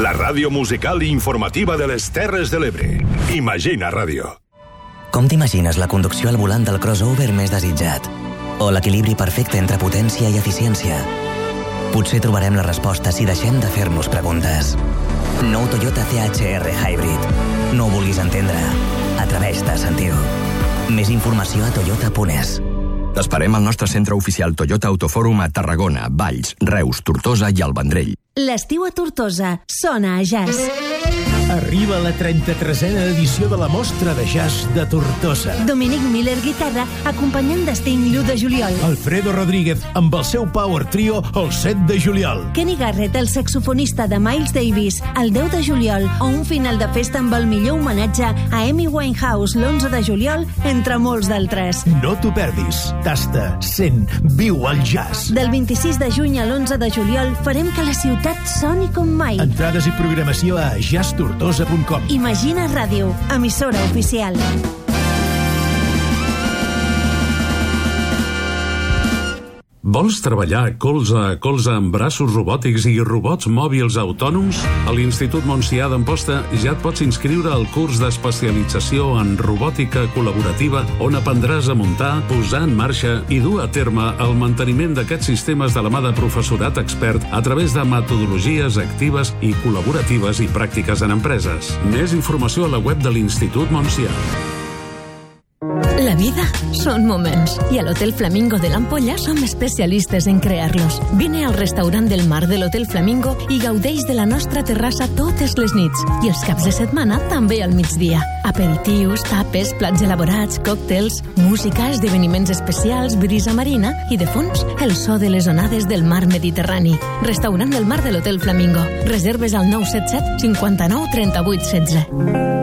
La ràdio musical i informativa de les Terres de l'Ebre. Imagina Ràdio. Com t'imagines la conducció al volant del crossover més desitjat? O l'equilibri perfecte entre potència i eficiència? Potser trobarem la resposta si deixem de fer-nos preguntes. Nou Toyota CHR Hybrid. No ho vulguis entendre. Atreveix-te a sentir-ho. Més informació a toyota.es. T'esperem al nostre centre oficial Toyota Autofòrum a Tarragona, Valls, Reus, Tortosa i el Vendrell. L'estiu a Tortosa sona a jazz. Arriba la 33a edició de la Mostra de Jazz de Tortosa. Dominic Miller, guitarra, acompanyant de Sting l'1 de juliol. Alfredo Rodríguez, amb el seu Power Trio, el 7 de juliol. Kenny Garrett, el saxofonista de Miles Davis, el 10 de juliol, o un final de festa amb el millor homenatge a Amy Winehouse l'11 de juliol, entre molts d'altres. No t'ho perdis. Tasta, sent, viu el jazz. Del 26 de juny a l'11 de juliol farem que la ciutat soni com mai. Entrades i programació a jazztortosa.com. Imagina Ràdio, emissora oficial. Vols treballar colze a colze amb braços robòtics i robots mòbils autònoms? A l'Institut Montsià d'Amposta ja et pots inscriure al curs d'especialització en robòtica col·laborativa on aprendràs a muntar, posar en marxa i dur a terme el manteniment d'aquests sistemes de la mà de professorat expert a través de metodologies actives i col·laboratives i pràctiques en empreses. Més informació a la web de l'Institut Montsià. La vida són moments i a l'Hotel Flamingo de l'Ampolla som especialistes en crear-los. Vine al restaurant del mar de l'Hotel Flamingo i gaudeix de la nostra terrassa totes les nits i els caps de setmana també al migdia. Aperitius, tapes, plats elaborats, còctels, música, esdeveniments especials, brisa marina i, de fons, el so de les onades del mar Mediterrani. Restaurant del mar de l'Hotel Flamingo. Reserves al 977 59 38 16.